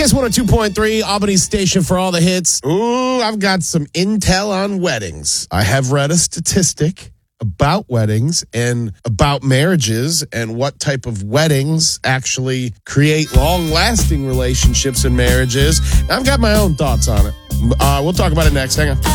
Kiss 102.3, Albany's station for all the hits. Ooh, I've got some intel on weddings. I have read a statistic about weddings and about marriages and what type of weddings actually create long-lasting relationships and marriages. I've got my own thoughts on it. We'll talk about it next. Hang on.